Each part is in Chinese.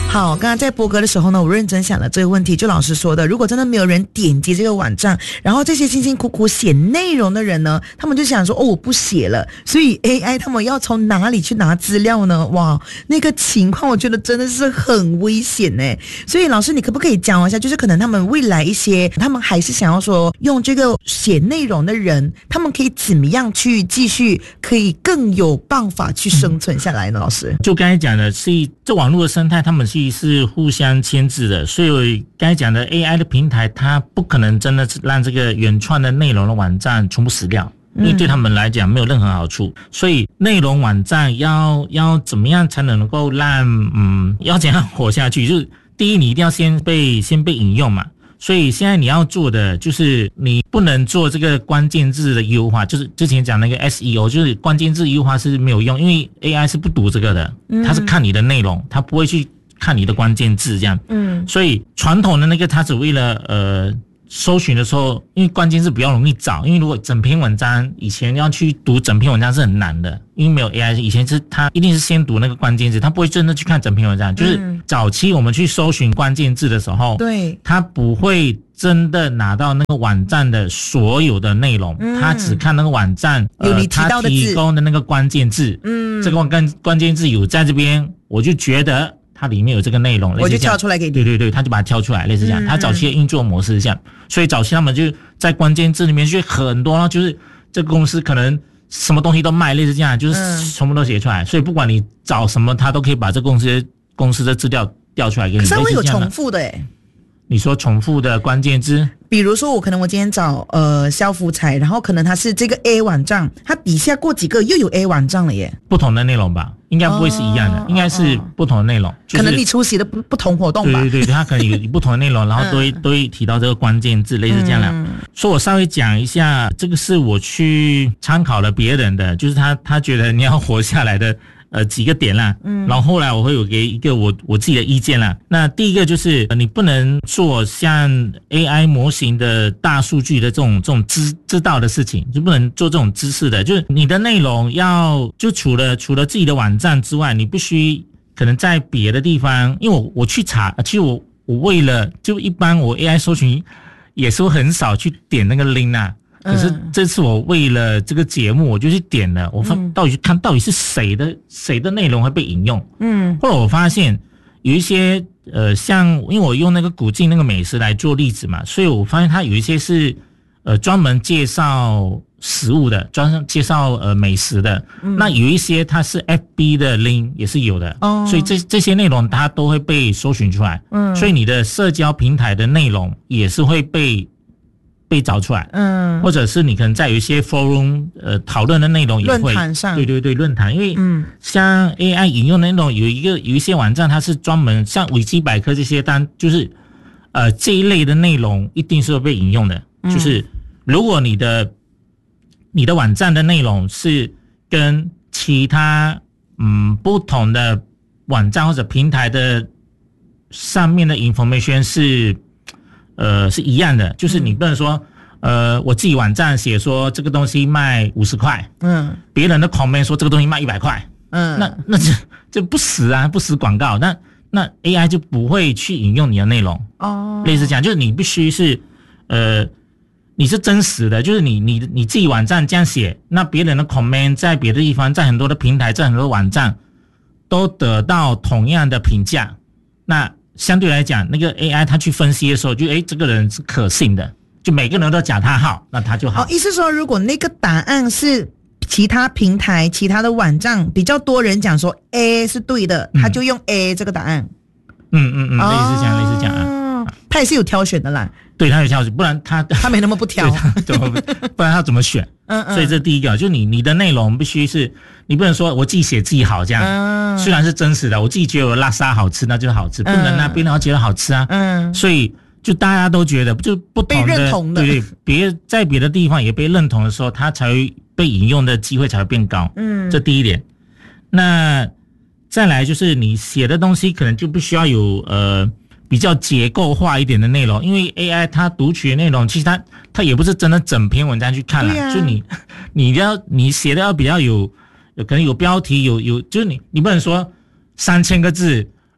好，刚刚在播歌的时候呢，我认真想了这个问题，就老师说的，如果真的没有人点击这个网站，然后这些辛辛苦苦写内容的人呢，他们就想说我不写了，所以 AI 他们要从哪里去拿资料呢？哇，那个情况我觉得真的是很危险耶。所以老师你可不可以讲一下，就是可能他们未来一些他们还是想要说用这个写内容的人，他们可以怎么样去继续可以更有办法去生存下来呢？老师就刚才讲的是这网络的生态，他们是互相牵制的，所以刚才讲的 AI 的平台，它不可能真的让这个原创的内容的网站全部死掉，因为对他们来讲没有任何好处。所以内容网站要怎么样才能够让要怎样活下去，就是第一你一定要先被引用嘛。所以现在你要做的就是你不能做这个关键字的优化，就是之前讲那个 SEO， 就是关键字优化是没有用，因为 AI 是不读这个的，它是看你的内容，它不会去看你的关键字这样。所以传统的那个它只为了搜寻的时候，因为关键字比较容易找，因为如果整篇文章以前要去读整篇文章是很难的，因为没有 AI， 以前是它一定是先读那个关键字，它不会真的去看整篇文章。就是早期我们去搜寻关键字的时候，对，它不会真的拿到那个网站的所有的内容，它只看那个网站有你提到的字， 它提供的那个关键字，这个关键字有在这边，我就觉得它里面有这个内容， 我就挑出来给你。 对对对，他就把它挑出来，类似这样。它早期的运作模式是这样，所以早期他们就在关键字里面就很多，就是这个公司可能什么东西都卖，类似这样，就是全部都写出来。所以不管你找什么，他都可以把这公司的资料调出来给你。 可是会有重复的诶。 你说重复的关键字， 比如说我可能我今天找消福财，然后可能它是这个 A 网站，它底下过几个又有 A 网站了耶。 不同的内容吧，应该不会是一样的，应该是不同的内容， 可能你出席的不同活动吧。 对对对，它可能有不同的内容，然后都会提到这个关键字，类似这样的。所以我稍微讲一下，这个是我去参考了别人的，就是他觉得你要活下来的几个点啦，然后后来我会有给一个我自己的意见啦。那第一个就是你不能做像 AI 模型的大数据的这种知道的事情，就不能做这种知识的，就是你的内容就除了自己的网站之外，你必须可能在别的地方，因为我去查，其实我为了就一般我 AI 搜寻也是很少去点那个 link 啊。可是这次我为了这个节目，我就去点了，我到底去看到底是谁的内容会被引用。后来我发现有一些像因为我用那个古晋那个美食来做例子嘛，所以我发现它有一些是专门介绍食物的，专门介绍美食的。那有一些它是 FB 的 link 也是有的。所以这些内容它都会被搜寻出来。所以你的社交平台的内容也是会被找出来，或者是你可能在有一些 forum 讨论的内容也会论坛上， 对对对，论坛，因为像 AI 引用的内容有一些网站它是专门像维基百科这些，但就是这一类的内容一定是会被引用的，就是如果你的网站的内容是跟其他不同的网站或者平台的上面的 information 是一样的，就是你不能说我自己网站写说这个东西卖50块，别人的 comment 说这个东西卖100块，那这不实啊，不实广告，那 AI 就不会去引用你的内容。类似这样，就是你必须是你是真实的，就是你自己网站这样写，那别人的 comment 在别的地方，在很多的平台，在很多的网站都得到同样的评价，那相对来讲，那个 AI 它去分析的时候，就这个人是可信的，就每个人都讲他好，那他就好。 意思说，如果那个答案是其他平台、其他的网站比较多人讲说 A 是对的，他就用 A 这个答案。类似这样啊。他也是有挑选的啦。对，他有挑选，不然他没那么不挑， 不然他怎么选？所以这第一个，就你的内容必须是，你不能说我自己写自己好这样，虽然是真实的，我自己觉得我拉沙好吃，那就是好吃，不能让别人觉得好吃啊。所以就大家都觉得就不同的，被认同的，对，在别的地方也被认同的时候，它才会被引用的机会才会变高。这第一点。那再来就是你写的东西可能就不需要有比较结构化一点的内容，因为 AI 它读取的内容，其实它也不是真的整篇文章去看啦，就你写的要比较有可能有标题，有就是你不能说3000个字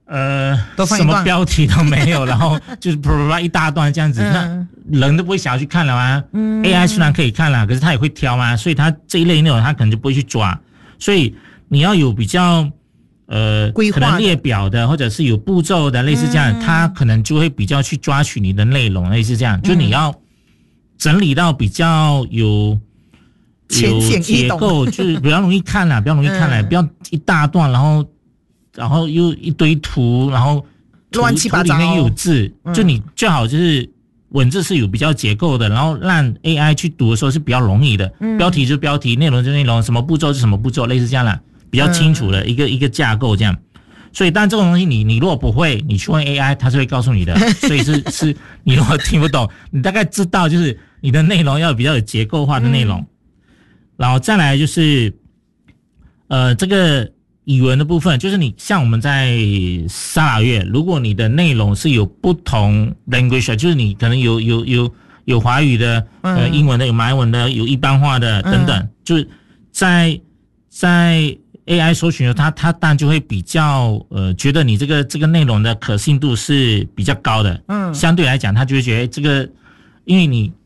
什么标题都没有，然后就是一大段这样子，那人都不会想要去看了吗？AI 虽然可以看了，可是他也会挑嘛，所以他这一类内容他可能就不会去抓，所以你要有比较可能列表的，或者是有步骤的，类似这样，他可能就会比较去抓取你的内容，类似这样，就你要整理到比较有结构，就是比较容易看啦，不要一大段，然后又一堆图，然后乱七八糟， 图里面又有字，就你最好就是文字是有比较结构的，然后让 AI 去读的时候是比较容易的，标题就标题，内容就内容，什么步骤是什么步骤，类似这样啦，比较清楚的一个架构这样。所以但这种东西你如果不会，你去问 AI 它是会告诉你的，所以是你如果听不懂，你大概知道就是你的内容要比较有结构化的内容，然后再来就是这个语文的部分，就是你像我们在沙拉越，如果你的内容是有不同 language， 就是你可能有华语的，英文的，有马来文的，有一般化的等等，就是在 AI 搜寻的它当然就会比较觉得你这个内容的可信度是比较高的，相对来讲它就会觉得这个因为你